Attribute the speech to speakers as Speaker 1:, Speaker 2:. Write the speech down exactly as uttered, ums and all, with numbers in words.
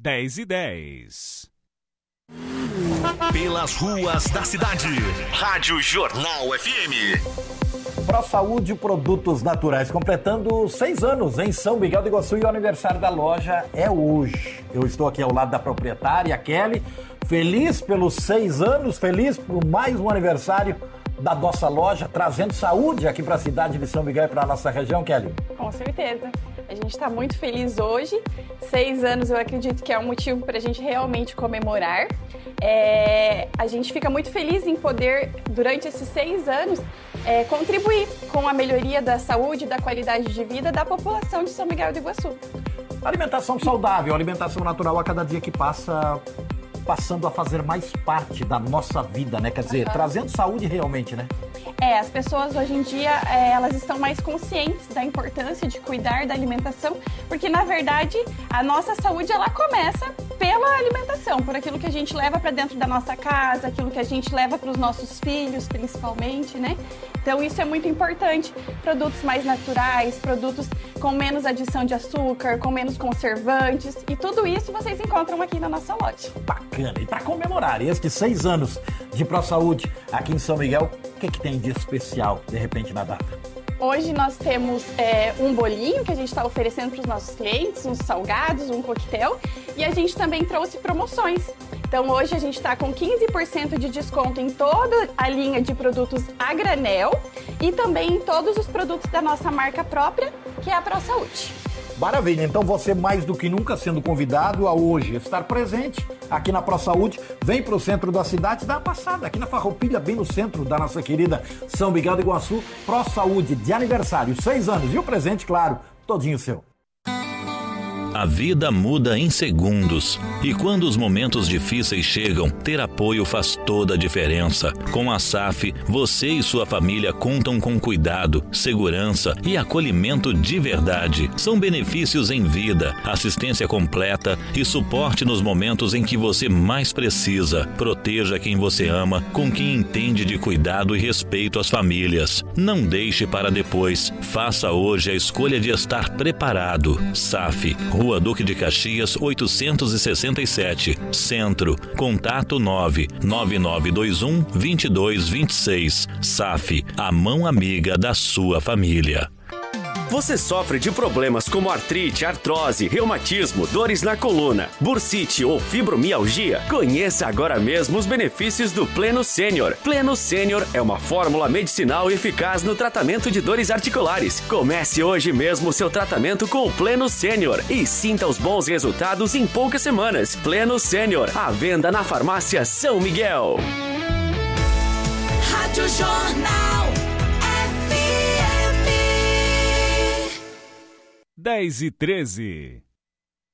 Speaker 1: dez e dez.
Speaker 2: Pelas ruas da cidade. Rádio Jornal F M.
Speaker 3: ProSaúde Produtos Naturais, completando seis anos em São Miguel do Iguaçu, e o aniversário da loja é hoje. Eu estou aqui ao lado da proprietária, Kelly, feliz pelos seis anos, feliz por mais um aniversário da nossa loja, trazendo saúde aqui para a cidade de São Miguel e para a nossa região, Kelly.
Speaker 4: Com certeza. A gente está muito feliz hoje. Seis anos eu acredito que é um motivo para a gente realmente comemorar. É, a gente fica muito feliz em poder, durante esses seis anos, é, contribuir com a melhoria da saúde e da qualidade de vida da população de São Miguel do Iguaçu.
Speaker 3: Alimentação saudável, alimentação natural a cada dia que passa, passando a fazer mais parte da nossa vida, né? Quer dizer, uhum. trazendo saúde realmente, né?
Speaker 4: É, as pessoas hoje em dia, é, elas estão mais conscientes da importância de cuidar da alimentação, porque na verdade a nossa saúde ela começa pela alimentação, por aquilo que a gente leva para dentro da nossa casa, aquilo que a gente leva para os nossos filhos, principalmente, né? Então isso é muito importante. Produtos mais naturais, produtos com menos adição de açúcar, com menos conservantes, e tudo isso vocês encontram aqui na nossa loja.
Speaker 3: Bacana! E para comemorar estes seis anos de ProSaúde aqui em São Miguel, o que, que tem de especial, de repente, na data?
Speaker 4: Hoje nós temos é, um bolinho que a gente está oferecendo para os nossos clientes, uns salgados, um coquetel, e a gente também trouxe promoções. Então hoje a gente está com quinze por cento de desconto em toda a linha de produtos a granel e também em todos os produtos da nossa marca própria, que é a ProSaúde.
Speaker 3: Maravilha, então você mais do que nunca sendo convidado a hoje estar presente aqui na ProSaúde, vem para o centro da cidade, dá uma passada aqui na Farroupilha, bem no centro da nossa querida São Miguel do Iguaçu. ProSaúde de aniversário, seis anos, e o presente, claro, todinho seu.
Speaker 5: A vida muda em segundos e quando os momentos difíceis chegam, ter apoio faz toda a diferença. Com a S A F, você e sua família contam com cuidado, segurança e acolhimento de verdade. São benefícios em vida, assistência completa e suporte nos momentos em que você mais precisa. Proteja quem você ama, com quem entende de cuidado e respeito às famílias. Não deixe para depois. Faça hoje a escolha de estar preparado. S A F, Rua Duque de Caxias, oitocentos e sessenta e sete, Centro. Contato nove nove nove dois um, dois dois dois seis. S A F, a mão amiga da sua família.
Speaker 2: Você sofre de problemas como artrite, artrose, reumatismo, dores na coluna, bursite ou fibromialgia? Conheça agora mesmo os benefícios do Pleno Sênior. Pleno Sênior é uma fórmula medicinal eficaz no tratamento de dores articulares. Comece hoje mesmo seu tratamento com o Pleno Sênior e sinta os bons resultados em poucas semanas. Pleno Sênior, à venda na farmácia São Miguel.
Speaker 6: Rádio Jornal
Speaker 1: dez e treze.